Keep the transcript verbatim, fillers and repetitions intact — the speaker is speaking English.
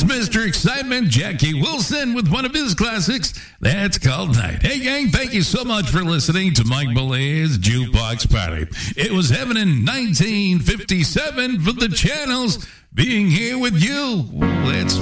Here's Mister Excitement, Jackie Wilson, with one of his classics. That's called Night. Hey, gang, thank you so much for listening to Mike Belay's Jukebox Party. It was heaven in nineteen fifty-seven for the Channels being here with you. Let's